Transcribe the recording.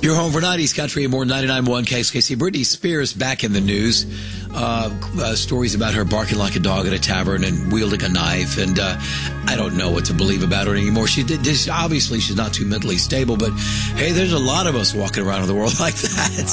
You're home for 90s Country and more 99.1 KSKC. Britney Spears back in the news. Stories about her barking like a dog at a tavern and wielding a knife. And I don't know what to believe about her anymore. Obviously, she's not too mentally stable. But, hey, there's a lot of us walking around in the world like that.